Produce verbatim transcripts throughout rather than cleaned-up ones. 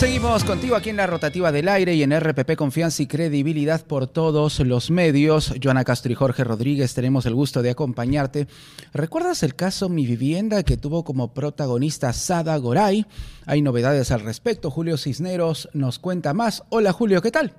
Seguimos contigo aquí en la rotativa del aire y en R P P Confianza y Credibilidad por todos los medios. Joana Castro y Jorge Rodríguez, tenemos el gusto de acompañarte. ¿Recuerdas el caso Mi Vivienda que tuvo como protagonista Sada Goray? Hay novedades al respecto. Julio Cisneros nos cuenta más. Hola Julio, ¿qué tal?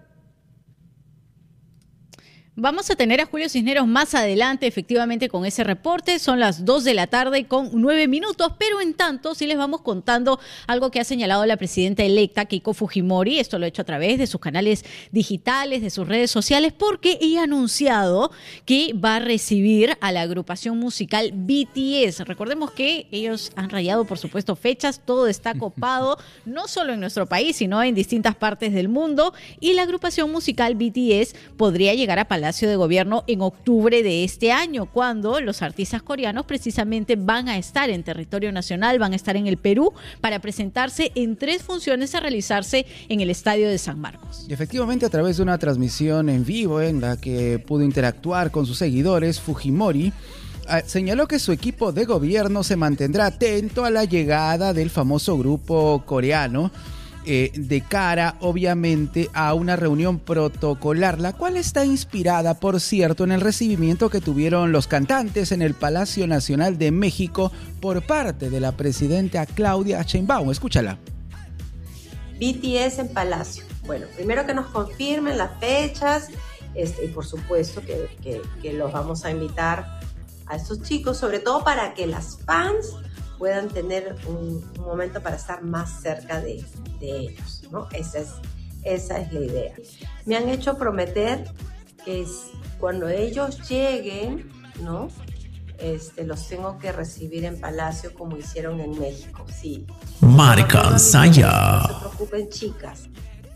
Vamos a tener a Julio Cisneros más adelante, efectivamente, con ese reporte. Son las dos de la tarde con nueve minutos, pero en tanto sí les vamos contando algo que ha señalado la presidenta electa, Keiko Fujimori. Esto lo ha hecho a través de sus canales digitales, de sus redes sociales, porque ella ha anunciado que va a recibir a la agrupación musical B T S. Recordemos que ellos han rayado, por supuesto, fechas. Todo está copado, no solo en nuestro país, sino en distintas partes del mundo. Y la agrupación musical B T S podría llegar a Palacio de Gobierno en octubre de este año, cuando los artistas coreanos precisamente van a estar en territorio nacional, van a estar en el Perú para presentarse en tres funciones a realizarse en el Estadio de San Marcos. Y efectivamente, a través de una transmisión en vivo en la que pudo interactuar con sus seguidores, Fujimori señaló que su equipo de gobierno se mantendrá atento a la llegada del famoso grupo coreano, Eh, de cara, obviamente, a una reunión protocolar, la cual está inspirada, por cierto, en el recibimiento que tuvieron los cantantes en el Palacio Nacional de México por parte de la presidenta Claudia Sheinbaum. Escúchala. B T S en Palacio. Bueno, primero que nos confirmen las fechas, este, y por supuesto que, que, que los vamos a invitar a estos chicos, sobre todo para que las fans puedan tener un, un momento para estar más cerca de, de ellos, ¿no? Esa es, esa es la idea. Me han hecho prometer que es, cuando ellos lleguen, ¿no? Este, los tengo que recibir en Palacio como hicieron en México, sí. Marca Saya. No se preocupen, chicas.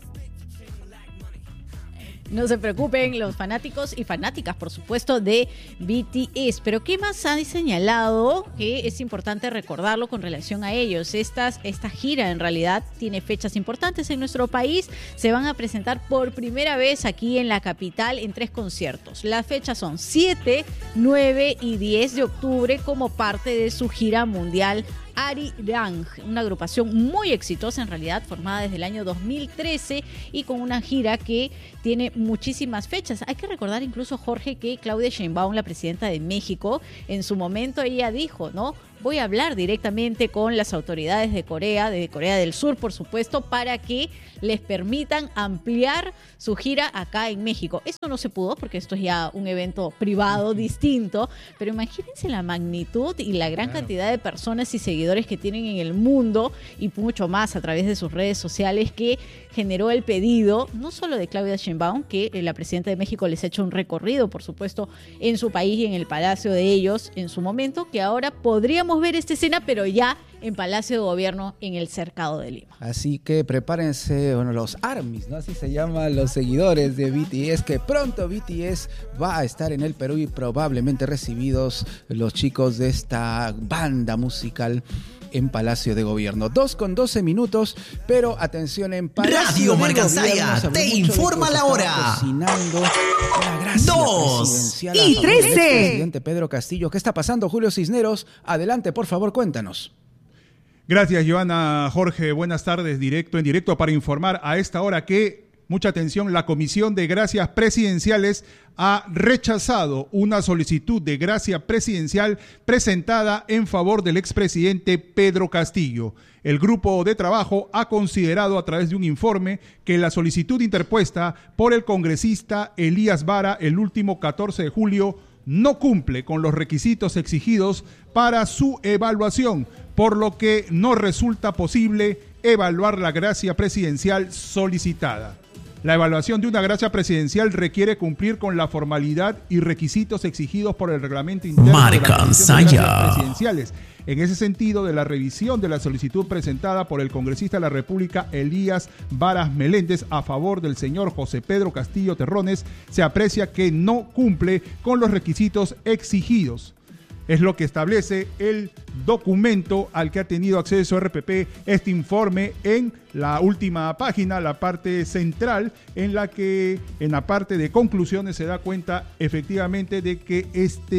No se preocupen los fanáticos y fanáticas, por supuesto, de B T S. Pero ¿qué más han señalado? Que es importante recordarlo con relación a ellos. Estas, esta gira en realidad tiene fechas importantes en nuestro país. Se van a presentar por primera vez aquí en la capital en tres conciertos. Las fechas son siete, nueve y diez de octubre como parte de su gira mundial Arirang, una agrupación muy exitosa en realidad, formada desde el año dos mil trece y con una gira que tiene muchísimas fechas. Hay que recordar incluso, Jorge, que Claudia Sheinbaum, la presidenta de México, en su momento ella dijo, ¿no? Voy a hablar directamente con las autoridades de Corea, de Corea del Sur, por supuesto, para que les permitan ampliar su gira acá en México. Esto no se pudo porque esto es ya un evento privado distinto, pero imagínense la magnitud y la gran claro. cantidad de personas y seguidores que tienen en el mundo y mucho más a través de sus redes sociales que generó el pedido, no solo de Claudia Sheinbaum, que la presidenta de México les ha hecho un recorrido, por supuesto, en su país y en el palacio de ellos en su momento, que ahora podríamos ver esta escena, pero ya en Palacio de Gobierno en el Cercado de Lima. Así que prepárense, bueno, los ARMYs, ¿no? Así se llaman los seguidores de B T S, que pronto B T S va a estar en el Perú y probablemente recibidos los chicos de esta banda musical en Palacio de Gobierno. Dos con doce minutos, pero atención, en Palacio Radio de Marca Gobierno Saya te informa la hora. Cocinando la gracia Dos y trece. Presidente Pedro Castillo. ¿Qué está pasando, Julio Cisneros? Adelante, por favor, cuéntanos. Gracias, Joana. Jorge, buenas tardes. Directo en directo para informar a esta hora que, mucha atención, la Comisión de Gracias Presidenciales ha rechazado una solicitud de gracia presidencial presentada en favor del expresidente Pedro Castillo. El grupo de trabajo ha considerado a través de un informe que la solicitud interpuesta por el congresista Elías Vara el último catorce de julio no cumple con los requisitos exigidos para su evaluación, por lo que no resulta posible evaluar la gracia presidencial solicitada. La evaluación de una gracia presidencial requiere cumplir con la formalidad y requisitos exigidos por el reglamento interno de la Comisión de Gracias Presidenciales. En ese sentido, de la revisión de la solicitud presentada por el congresista de la República Elías Varas Meléndez a favor del señor José Pedro Castillo Terrones, se aprecia que no cumple con los requisitos exigidos. Es lo que establece el documento al que ha tenido acceso R P P, este informe en la última página, la parte central, en la que en la parte de conclusiones se da cuenta efectivamente de que este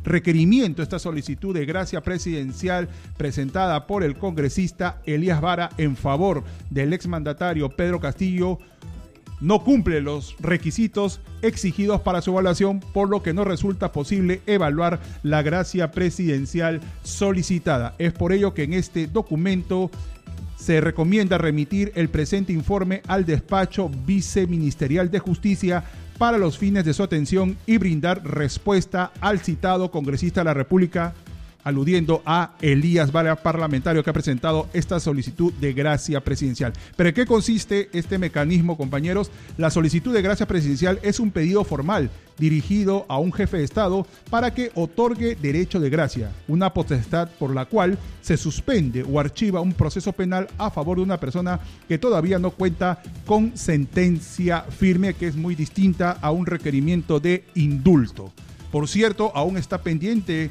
requerimiento, esta solicitud de gracia presidencial presentada por el congresista Elías Vara en favor del exmandatario Pedro Castillo, no cumple los requisitos exigidos para su evaluación, por lo que no resulta posible evaluar la gracia presidencial solicitada. Es por ello que en este documento se recomienda remitir el presente informe al despacho viceministerial de Justicia para los fines de su atención y brindar respuesta al citado congresista de la República, aludiendo a Elías Vara, parlamentario que ha presentado esta solicitud de gracia presidencial. ¿Pero en qué consiste este mecanismo, compañeros? La solicitud de gracia presidencial es un pedido formal dirigido a un jefe de Estado para que otorgue derecho de gracia, una potestad por la cual se suspende o archiva un proceso penal a favor de una persona que todavía no cuenta con sentencia firme, que es muy distinta a un requerimiento de indulto. Por cierto, aún está pendiente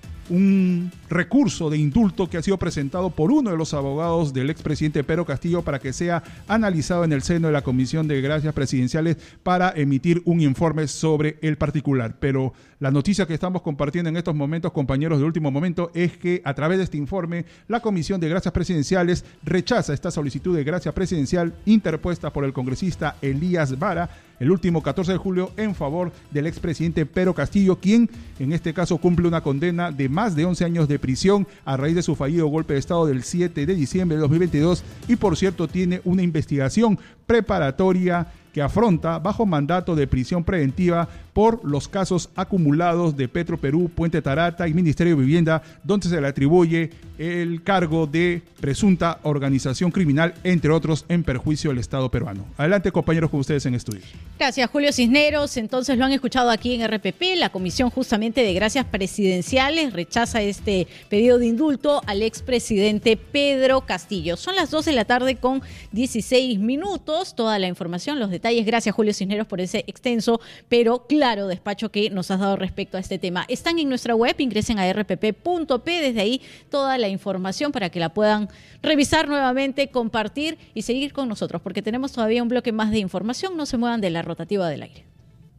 un recurso de indulto que ha sido presentado por uno de los abogados del expresidente Pedro Castillo para que sea analizado en el seno de la Comisión de Gracias Presidenciales para emitir un informe sobre el particular. Pero la noticia que estamos compartiendo en estos momentos, compañeros de último momento, es que a través de este informe la Comisión de Gracias Presidenciales rechaza esta solicitud de gracia presidencial interpuesta por el congresista Elías Vara el último catorce de julio en favor del expresidente Pedro Castillo, quien en este caso cumple una condena de más de once años de prisión a raíz de su fallido golpe de Estado del siete de diciembre de dos mil veintidós y por cierto tiene una investigación preparatoria que afronta bajo mandato de prisión preventiva por los casos acumulados de Petroperú, Puente Tarata y Ministerio de Vivienda, donde se le atribuye el cargo de presunta organización criminal, entre otros, en perjuicio del Estado peruano. Adelante, compañeros, con ustedes en estudio. Gracias, Julio Cisneros. Entonces lo han escuchado aquí en R P P. La Comisión justamente de Gracias Presidenciales rechaza este pedido de indulto al expresidente Pedro Castillo. Son las dos de la tarde con dieciséis minutos. Toda la información, los detalles. Gracias, Julio Cisneros, por ese extenso, pero claro despacho que nos has dado respecto a este tema. Están en nuestra web, ingresen a r p p punto p, desde ahí toda la información para que la puedan revisar nuevamente, compartir y seguir con nosotros, porque tenemos todavía un bloque más de información. No se muevan de la rotativa del aire.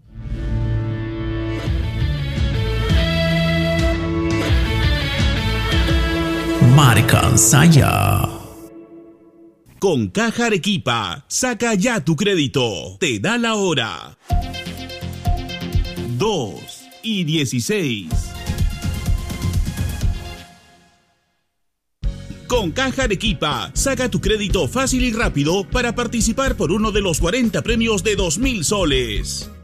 Marca Saya. Con Caja Arequipa, saca ya tu crédito. Te da la hora. dos y dieciséis. Con Caja Arequipa, saca tu crédito fácil y rápido para participar por uno de los cuarenta premios de dos mil soles.